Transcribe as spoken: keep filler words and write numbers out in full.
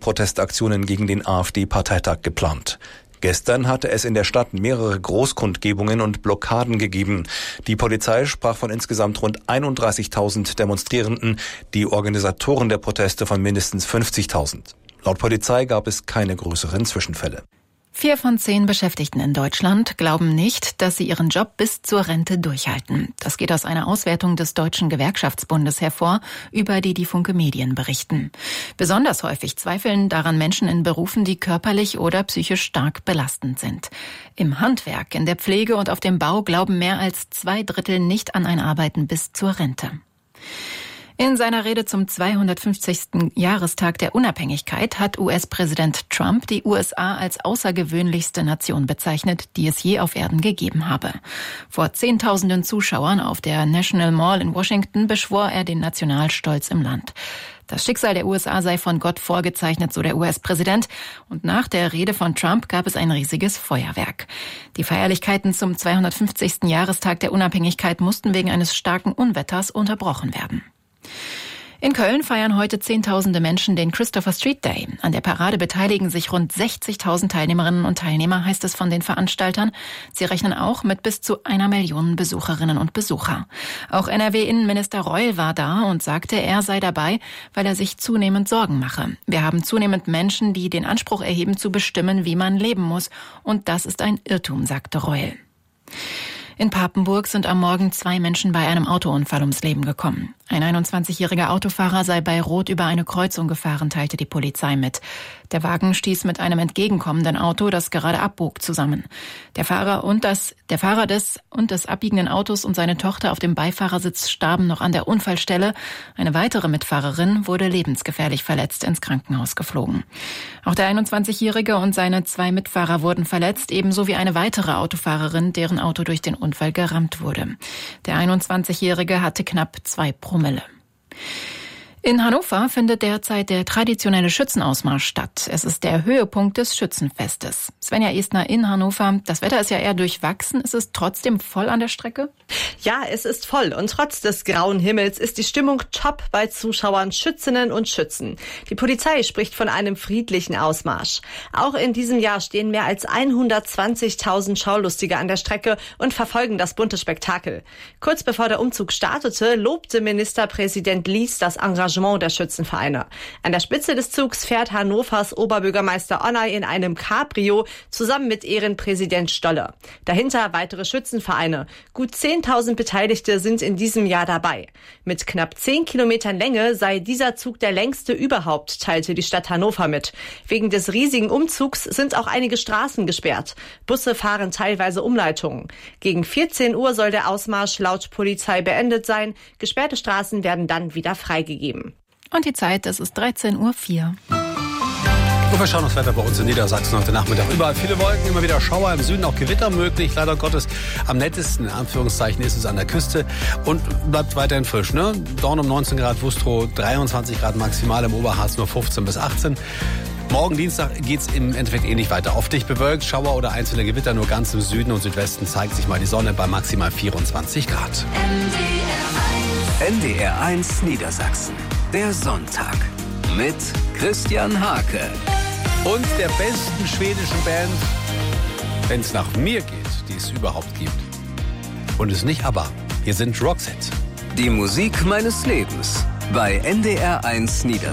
Protestaktionen gegen den AfD-Parteitag geplant. Gestern hatte es in der Stadt mehrere Großkundgebungen und Blockaden gegeben. Die Polizei sprach von insgesamt rund einunddreißigtausend Demonstrierenden, die Organisatoren der Proteste von mindestens fünfzigtausend. Laut Polizei gab es keine größeren Zwischenfälle. Vier von zehn Beschäftigten in Deutschland glauben nicht, dass sie ihren Job bis zur Rente durchhalten. Das geht aus einer Auswertung des Deutschen Gewerkschaftsbundes hervor, über die die Funke Medien berichten. Besonders häufig zweifeln daran Menschen in Berufen, die körperlich oder psychisch stark belastend sind. Im Handwerk, in der Pflege und auf dem Bau glauben mehr als zwei Drittel nicht an ein Arbeiten bis zur Rente. In seiner Rede zum zweihundertfünfzigsten Jahrestag der Unabhängigkeit hat U S-Präsident Trump die U S A als außergewöhnlichste Nation bezeichnet, die es je auf Erden gegeben habe. Vor Zehntausenden Zuschauern auf der National Mall in Washington beschwor er den Nationalstolz im Land. Das Schicksal der U S A sei von Gott vorgezeichnet, so der U S-Präsident. Und nach der Rede von Trump gab es ein riesiges Feuerwerk. Die Feierlichkeiten zum zweihundertfünfzigsten Jahrestag der Unabhängigkeit mussten wegen eines starken Unwetters unterbrochen werden. In Köln feiern heute Zehntausende Menschen den Christopher Street Day. An der Parade beteiligen sich rund sechzigtausend Teilnehmerinnen und Teilnehmer, heißt es von den Veranstaltern. Sie rechnen auch mit bis zu einer Million Besucherinnen und Besucher. Auch N R W-Innenminister Reul war da und sagte, er sei dabei, weil er sich zunehmend Sorgen mache. Wir haben zunehmend Menschen, die den Anspruch erheben, zu bestimmen, wie man leben muss. Und das ist ein Irrtum, sagte Reul. In Papenburg sind am Morgen zwei Menschen bei einem Autounfall ums Leben gekommen. Ein einundzwanzigjähriger Autofahrer sei bei Rot über eine Kreuzung gefahren, teilte die Polizei mit. Der Wagen stieß mit einem entgegenkommenden Auto, das gerade abbog, zusammen. Der Fahrer und das, der Fahrer des und des abbiegenden Autos und seine Tochter auf dem Beifahrersitz starben noch an der Unfallstelle. Eine weitere Mitfahrerin wurde lebensgefährlich verletzt ins Krankenhaus geflogen. Auch der einundzwanzigjährige und seine zwei Mitfahrer wurden verletzt, ebenso wie eine weitere Autofahrerin, deren Auto durch den Unfall gerammt wurde. Der einundzwanzigjährige hatte knapp zwei Promille. In Hannover findet derzeit der traditionelle Schützenausmarsch statt. Es ist der Höhepunkt des Schützenfestes. Svenja Estner in Hannover. Das Wetter ist ja eher durchwachsen. Ist es trotzdem voll an der Strecke? Ja, es ist voll. Und trotz des grauen Himmels ist die Stimmung top bei Zuschauern, Schützinnen und Schützen. Die Polizei spricht von einem friedlichen Ausmarsch. Auch in diesem Jahr stehen mehr als hundertzwanzigtausend Schaulustige an der Strecke und verfolgen das bunte Spektakel. Kurz bevor der Umzug startete, lobte Ministerpräsident Lies das Engagement der Schützenvereine. An der Spitze des Zugs fährt Hannovers Oberbürgermeister Onay in einem Cabrio zusammen mit Ehrenpräsident Stolle. Dahinter weitere Schützenvereine. Gut zehntausend Beteiligte sind in diesem Jahr dabei. Mit knapp zehn Kilometern Länge sei dieser Zug der längste überhaupt, teilte die Stadt Hannover mit. Wegen des riesigen Umzugs sind auch einige Straßen gesperrt. Busse fahren teilweise Umleitungen. Gegen vierzehn Uhr soll der Ausmarsch laut Polizei beendet sein. Gesperrte Straßen werden dann wieder freigegeben. Und die Zeit, das ist dreizehn Uhr vier. Und wir schauen aufs Wetter bei uns in Niedersachsen heute Nachmittag. Überall viele Wolken, immer wieder Schauer, im Süden auch Gewitter möglich. Leider Gottes am nettesten, in Anführungszeichen, ist es an der Küste und bleibt weiterhin frisch. Ne? Dorn um neunzehn Grad, Wustrow dreiundzwanzig Grad maximal, im Oberharz nur fünfzehn bis achtzehn. Morgen Dienstag geht's im Endeffekt ähnlich weiter. Oft dicht bewölkt, Schauer oder einzelne Gewitter, nur ganz im Süden und Südwesten zeigt sich mal die Sonne bei maximal vierundzwanzig Grad. N D R eins Niedersachsen. Der Sonntag mit Christian Hake. Und der besten schwedischen Band, wenn es nach mir geht, die es überhaupt gibt. Und es nicht aber. Hier sind Roxette. Die Musik meines Lebens bei N D R eins Niedersachsen.